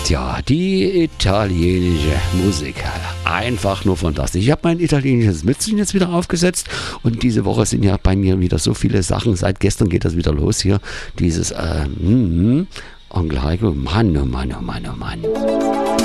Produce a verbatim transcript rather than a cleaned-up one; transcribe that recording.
Tja, die italienische Musik, einfach nur fantastisch. Ich habe mein italienisches Mützchen jetzt wieder aufgesetzt und diese Woche sind ja bei mir wieder so viele Sachen. Seit gestern geht das wieder los hier, dieses äh, mm, und gleich, oh Mann, oh Mann, oh Mann, oh Mann.